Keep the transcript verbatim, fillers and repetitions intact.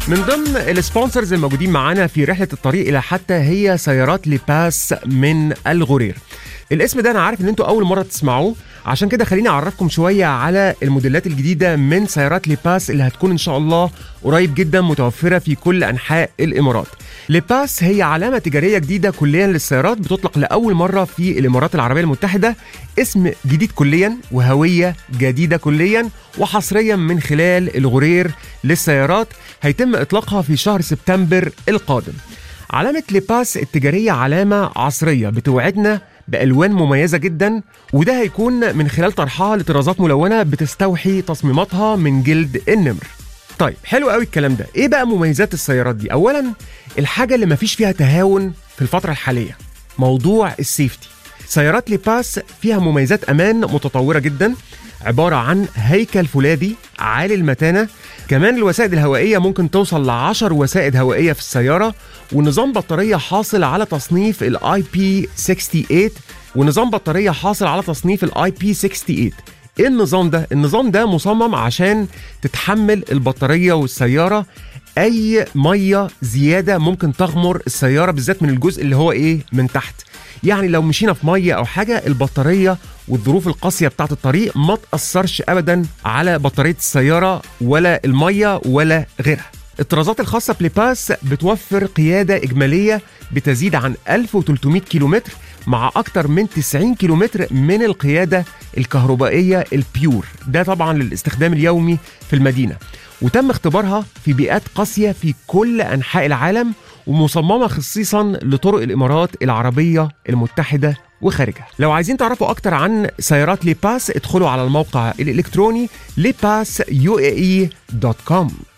من ضمن السبونسرز الموجودين معانا في رحلة الطريق إلى حتى هي سيارات لباس من الغرير. الاسم ده أنا عارف إن أنتوا أول مرة تسمعوه، عشان كده خليني أعرفكم شوية على الموديلات الجديدة من سيارات لباس اللي هتكون إن شاء الله قريب جدا متوفرة في كل أنحاء الإمارات. لباس هي علامة تجارية جديدة كليا للسيارات، بتطلق لأول مرة في الإمارات العربية المتحدة، اسم جديد كليا وهوية جديدة كليا وحصريا من خلال الغرير للسيارات، هيتم إطلاقها في شهر سبتمبر القادم. علامة لباس التجارية علامة عصرية بتوعدنا بألوان مميزة جدا، وده هيكون من خلال طرحها لطرازات ملونة بتستوحي تصميماتها من جلد النمر. طيب حلو قوي الكلام ده. ايه بقى مميزات السيارات دي؟ اولا الحاجة اللي مفيش فيها تهاون في الفترة الحالية، موضوع السيفتي. سيارات لباس فيها مميزات امان متطورة جدا، عبارة عن هيكل فولاذي عالي المتانة، كمان الوسائد الهوائية ممكن توصل لعشر وسائد هوائية في السيارة، ونظام بطارية حاصل على تصنيف الاي بي ثمانية وستين، ونظام بطارية حاصل على تصنيف الاي بي ثمانية وستين. ايه النظام ده؟ النظام ده مصمم عشان تتحمل البطارية والسيارة اي مية زيادة ممكن تغمر السيارة، بالذات من الجزء اللي هو ايه من تحت. يعني لو مشينا في مية او حاجة، البطارية والظروف القاسية بتاعت الطريق ما تأثرش ابدا على بطارية السيارة ولا المية ولا غيرها. الطرازات الخاصة بلباس بتوفر قيادة إجمالية بتزيد عن ألف وثلاثمائة كيلومتر، مع أكتر من تسعين كيلومتر من القيادة الكهربائية البيور، ده طبعا للاستخدام اليومي في المدينة، وتم اختبارها في بيئات قاسية في كل أنحاء العالم، ومصممة خصيصا لطرق الإمارات العربية المتحدة وخارجها. لو عايزين تعرفوا أكتر عن سيارات لباس ادخلوا على الموقع الإلكتروني لباس يو اي اي دوت كوم.